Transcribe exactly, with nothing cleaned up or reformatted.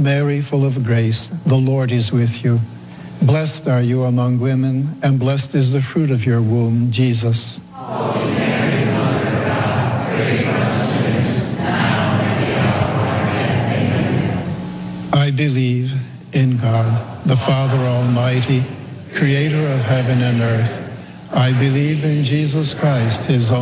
Mary, full of grace, the Lord is with you. Blessed are you among women, and blessed is the fruit of your womb, Jesus. Holy Mary, Mother of God, pray for us sinners, now and at the hour of our death. Amen. I believe in God, the Father Almighty, creator of heaven and earth. I believe in Jesus Christ, his